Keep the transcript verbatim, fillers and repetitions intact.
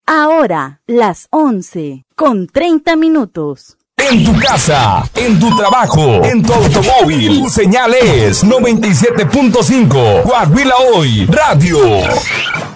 Ahora, las once, con treinta minutos. En tu casa, en tu trabajo, en tu automóvil, tu señal es noventa y siete punto cinco. Coahuila Hoy Radio.